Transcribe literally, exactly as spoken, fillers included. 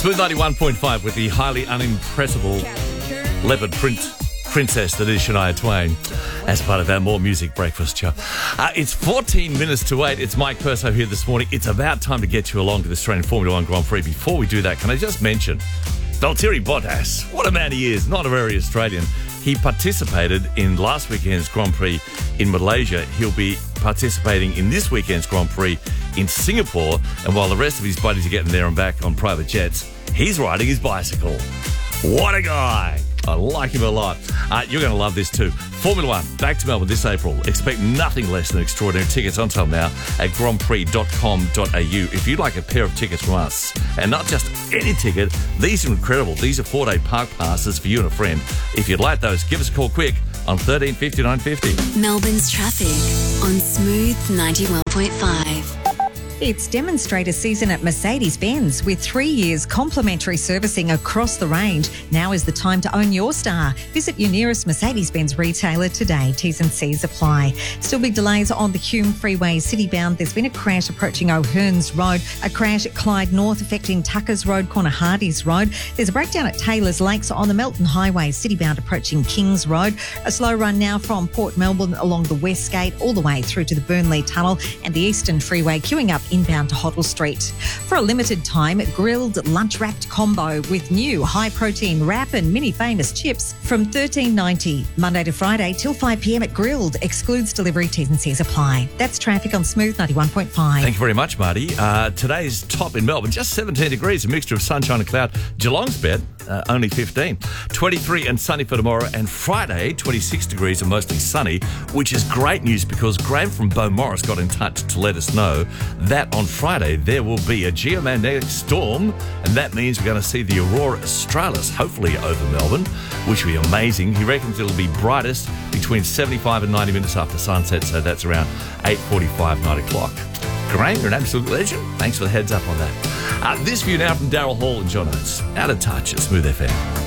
Smooth ninety-one point five with the highly unimpressible leopard print princess that is Shania Twain as part of our More Music Breakfast show. Uh, it's fourteen minutes to eight. It's Mike Perso here this morning. It's about time to get you along to the Australian Formula One Grand Prix. Before we do that, can I just mention Valtteri Bottas? What a man he is. Not a very Australian. He participated in last weekend's Grand Prix in Malaysia. He'll be participating in this weekend's Grand Prix in Singapore. And while the rest of his buddies are getting there and back on private jets, he's riding his bicycle. What a guy. I like him a lot. Uh, you're going to love this too. Formula One, back to Melbourne this April. Expect nothing less than extraordinary. Tickets on sale now at grand prix dot com dot a u. If you'd like a pair of tickets from us, and not just any ticket, these are incredible. These are four-day park passes for you and a friend. If you'd like those, give us a call quick on thirteen fifty-nine fifty. Melbourne's traffic on Smooth ninety-one point five. It's demonstrator season at Mercedes-Benz with three years complimentary servicing across the range. Now is the time to own your star. Visit your nearest Mercedes-Benz retailer today. T's and C's apply. Still big delays on the Hume Freeway citybound. There's been a crash approaching O'Hearns Road, a crash at Clyde North affecting Tuckers Road, corner Hardies Road. There's a breakdown at Taylor's Lakes on the Melton Highway citybound approaching Kings Road. A slow run now from Port Melbourne along the West Gate all the way through to the Burnley Tunnel and the Eastern Freeway queuing up inbound to Hoddle Street. For a limited time, grilled lunch-wrapped combo with new high-protein wrap and mini famous chips from thirteen ninety. Monday to Friday till five p m at Grilled. Excludes delivery. T's and C's apply. That's traffic on Smooth ninety-one point five. Thank you very much, Marty. Uh, today's top in Melbourne, just seventeen degrees, a mixture of sunshine and cloud. Geelong's bet, uh, only fifteen. twenty-three and sunny for tomorrow. And Friday, twenty-six degrees and mostly sunny, which is great news because Graham from Beaumaris got in touch to let us know that on Friday there will be a geomagnetic storm, and that means we're going to see the Aurora Australis, hopefully over Melbourne, which will be amazing. He reckons it'll be brightest between seventy-five and ninety minutes after sunset, so that's around eight forty-five, nine o'clock. Graham, you're an absolute legend. Thanks for the heads up on that. Uh, this view now from Daryl Hall and John Oates. Out of touch at Smooth F M.